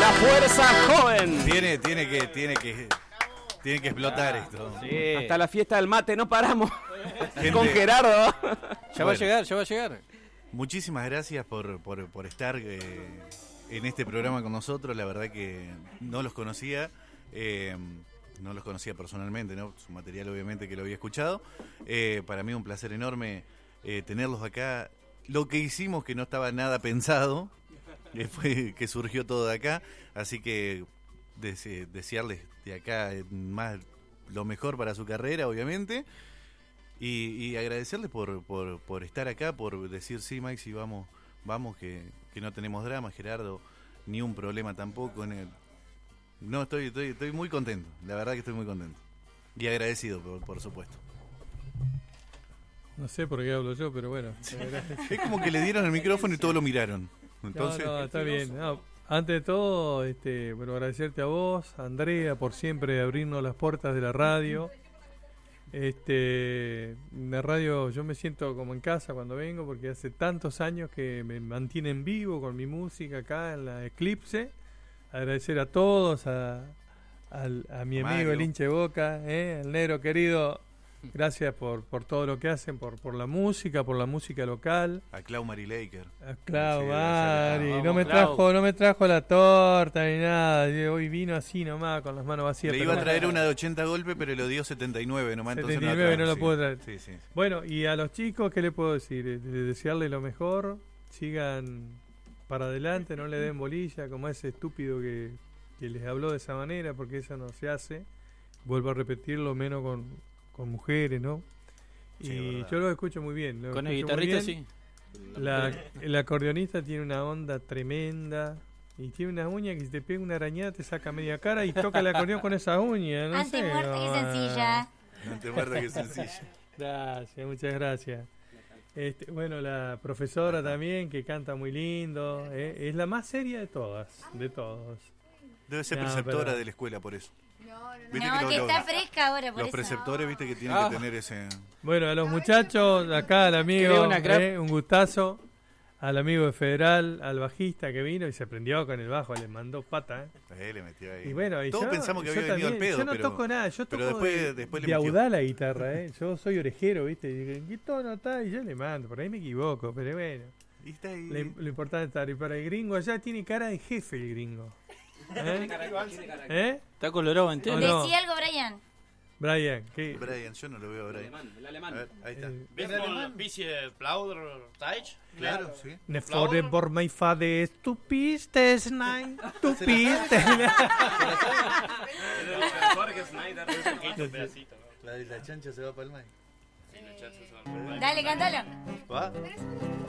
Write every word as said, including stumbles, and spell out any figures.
La fuerza joven. Tiene, tiene que, tiene que, tiene que explotar esto. Sí. Hasta la fiesta del mate no paramos. Gente, con Gerardo. Ya bueno, va a llegar, ya va a llegar. Muchísimas gracias por, por, por estar eh, en este programa con nosotros. La verdad que no los conocía. Eh, no los conocía personalmente, ¿no? Su material obviamente que lo había escuchado. Eh, para mí un placer enorme eh, tenerlos acá. Lo que hicimos que no estaba nada pensado, eh, fue que surgió todo de acá. Así que dese, desearles de acá más lo mejor para su carrera, obviamente. Y, y agradecerles por, por, por estar acá, por decir sí, Maxi, vamos, vamos que, que no tenemos drama, Gerardo, ni un problema tampoco. En el... No, estoy, estoy, estoy muy contento, la verdad que estoy muy contento. Y agradecido, por, por supuesto. No sé por qué hablo yo, pero bueno. Sí. Es como que le dieron el micrófono y todos lo miraron. Entonces... No, no, está bien. No, antes de todo, este, bueno, agradecerte a vos, a Andrea, por siempre abrirnos las puertas de la radio. Este, la radio yo me siento como en casa cuando vengo porque hace tantos años que me mantienen vivo con mi música acá en la Eclipse. Agradecer a todos, a, a, a mi amigo Mario, el hincha de Boca, ¿eh? El negro querido, gracias por, por todo lo que hacen, por, por la música, por la música local. A Clau Marilaker. A Clau sí, Mari, no me Clau. trajo, no me trajo la torta ni nada, hoy vino así nomás con las manos vacías. Le iba a traer no, una de ochenta golpes, pero le dio setenta y nueve nomás. setenta y nueve entonces no, no lo sí. puedo traer. Sí, sí, sí. Bueno, y a los chicos, ¿qué les puedo decir? De, de desearles lo mejor, sigan para adelante, no le den bolilla como ese estúpido que, que les habló de esa manera, porque eso no se hace. Vuelvo a repetirlo, menos con, con mujeres, ¿no? Y sí, yo lo escucho muy bien. Lo con el guitarrista sí. La, el acordeonista tiene una onda tremenda y tiene unas uñas que si te pega una arañada te saca media cara y toca el acordeón con esas uñas. No Ante sé, muerta no, que sencilla. Ante muerta que sencilla. Gracias, muchas gracias. Este, bueno, la profesora también, que canta muy lindo, eh, es la más seria de todas, de todos. Debe ser no, preceptora pero... de la escuela por eso. No, no, no. ¿Viste No, que, que los, está fresca ahora por los eso. preceptores, viste que tienen ah. que tener ese... Bueno, a los muchachos, acá al amigo, eh, un gustazo, al amigo de Federal, al bajista que vino y se prendió con el bajo, le mandó pata. ¿eh? Eh, le metió ahí. Y bueno, y todos yo, pensamos que había yo venido también, al pedo, yo no pero, toco nada, yo toco pero después, de, después le de metió. audaz la guitarra, ¿eh? Yo soy orejero, ¿viste? Y digo, ¿en qué tono está? Y yo le mando, por ahí me equivoco, pero bueno. Y está ahí. Lo, lo importante es estar. Y para el gringo allá tiene cara de jefe el gringo. ¿Eh? ¿Eh? Está colorado entero. No. Decí algo, Brian. Brian, ¿qué? Brian, yo no lo veo a Brian. El alemán, el alemán. A ver, ahí está. Eh, ¿Ves con Vice Plauder Teich? Claro, sí. Ne fore por my father, tu pistes, nein, tu pistes. Jorge Snyder, un pequeño pedacito. La de la chancha se va para el maíz. Sí, la chancha se va a Dale, cántalo. ¿Va?